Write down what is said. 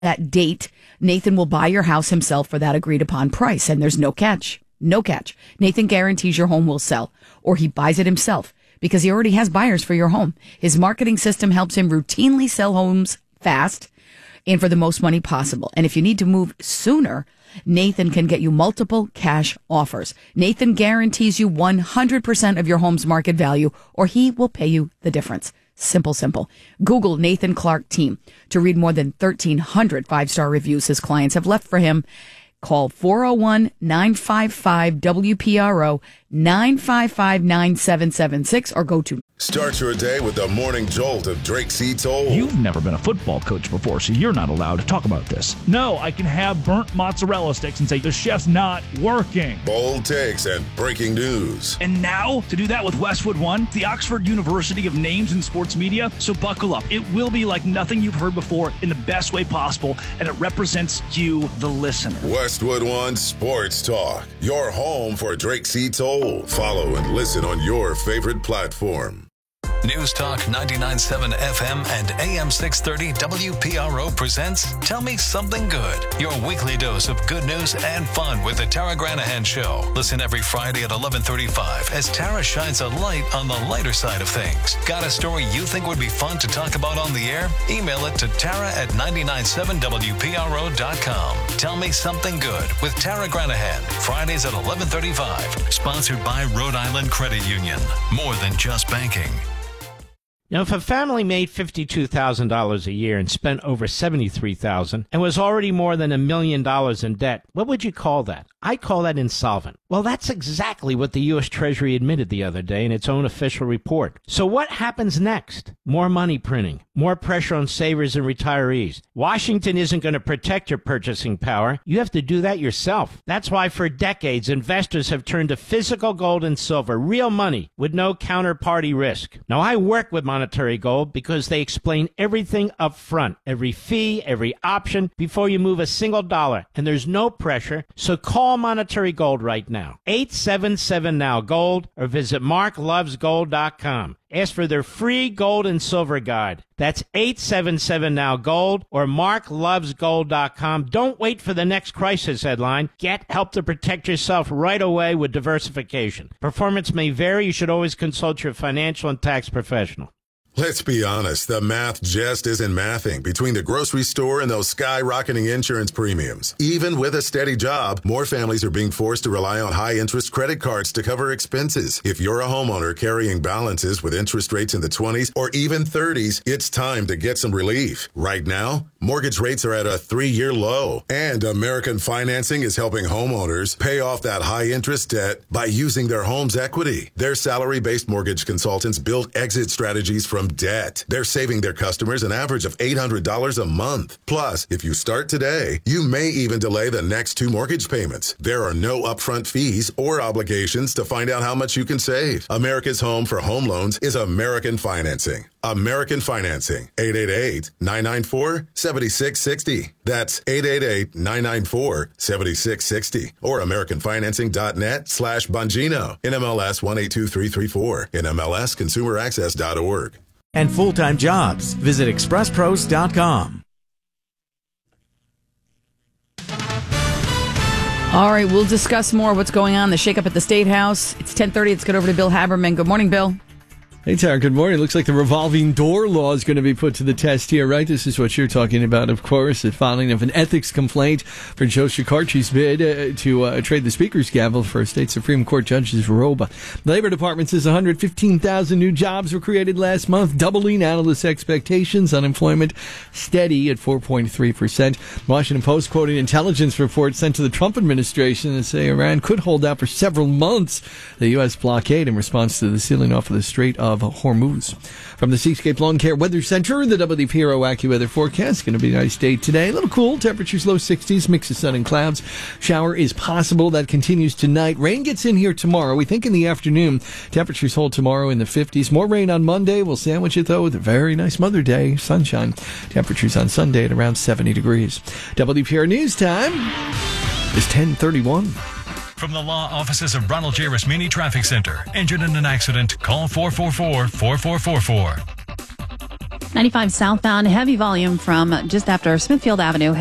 that date, Nathan will buy your house himself for that agreed upon price. And there's no catch. No catch. Nathan guarantees your home will sell, or he buys it himself because he already has buyers for your home. His marketing system helps him routinely sell homes fast and for the most money possible. And if you need to move sooner, Nathan can get you multiple cash offers. Nathan guarantees you 100% of your home's market value, or he will pay you the difference. Simple, simple. Google Nathan Clark Team to read more than 1,300 five-star reviews his clients have left for him. Call 401-955-WPRO, 955-9776, or go to... Start your day with the morning jolt of Drake C. Toll. You've never been a football coach before, so you're not allowed to talk about this. No, I can have burnt mozzarella sticks and say the chef's not working. Bold takes and breaking news. And now, to do that with Westwood One, the Oxford University of Names in Sports Media. So buckle up. It will be like nothing you've heard before in the best way possible, and it represents you, the listener. Westwood One Sports Talk, your home for Drake C. Toll. Follow and listen on your favorite platform. News Talk 99.7 FM and AM 630 WPRO presents Tell Me Something Good, your weekly dose of good news and fun with the Tara Granahan Show. Listen every Friday at 11:35 as Tara shines a light on the lighter side of things. Got a story you think would be fun to talk about on the air? Email it to tara@997wpro.com. Tell Me Something Good with Tara Granahan, Fridays at 11:35. Sponsored by Rhode Island Credit Union. More than just banking. Now, if a family made $52,000 a year and spent over $73,000 and was already more than $1 million in debt, what would you call that? I call that insolvent. Well, that's exactly what the U.S. Treasury admitted the other day in its own official report. So what happens next? More money printing, more pressure on savers and retirees. Washington isn't going to protect your purchasing power. You have to do that yourself. That's why for decades, investors have turned to physical gold and silver, real money with no counterparty risk. Now, I work with Monetary Gold because they explain everything up front, every fee, every option before you move a single dollar, and there's no pressure. So call Monetary Gold right now, 877-NOW-GOLD, or visit marklovesgold.com. Ask for their free gold and silver guide. That's 877-NOW-GOLD or marklovesgold.com. Don't wait for the next crisis headline. Get help to protect yourself right away with diversification. Performance may vary. You should always consult your financial and tax professional. Let's be honest, the math just isn't mathing between the grocery store and those skyrocketing insurance premiums. Even with a steady job, more families are being forced to rely on high-interest credit cards to cover expenses. If you're a homeowner carrying balances with interest rates in the 20s or even 30s, it's time to get some relief. Right now, mortgage rates are at a 3-year low, and American Financing is helping homeowners pay off that high-interest debt by using their home's equity. Their salary-based mortgage consultants build exit strategies from debt. They're saving their customers an average of $800 a month. Plus, if you start today, you may even delay the next 2 mortgage payments. There are no upfront fees or obligations to find out how much you can save. America's home for home loans is American Financing. American Financing, 888-994-7660. That's 888-994-7660. Or AmericanFinancing.net/Bongino. NMLS 182334. NMLS ConsumerAccess.org. And full-time jobs. Visit expresspros.com. All right, we'll discuss more what's going on, the shakeup at the State House. It's 10:30. Let's get over to Bill Haberman. Good morning, Bill. Hey, Tara, good morning. Looks like the revolving door law is going to be put to the test here, right? This is what you're talking about, of course, the filing of an ethics complaint for Joe Shekarchi's bid to trade the Speaker's gavel for state Supreme Court Judge's robe. The Labor Department says 115,000 new jobs were created last month, doubling analysts' expectations. Unemployment steady at 4.3%. Washington Post quoting intelligence reports sent to the Trump administration that say Iran could hold out for several months the U.S. blockade in response to the sealing off of the Strait of Hormuz. From the Seascape Lawn Care Weather Center, the WPRO AccuWeather forecast. Going to be a nice day today. A little cool. Temperatures low 60s, mix of sun and clouds. Shower is possible. That continues tonight. Rain gets in here tomorrow. We think in the afternoon. Temperatures hold tomorrow in the 50s. More rain on Monday. We'll sandwich it, though, with a very nice Mother Day sunshine. Temperatures on Sunday at around 70 degrees. WPRO News Time is 10:31. From the law offices of Ronald J. Rasmini Traffic Center. Injured in an accident? Call 444-4444. 95 southbound, heavy volume from just after Smithfield Avenue.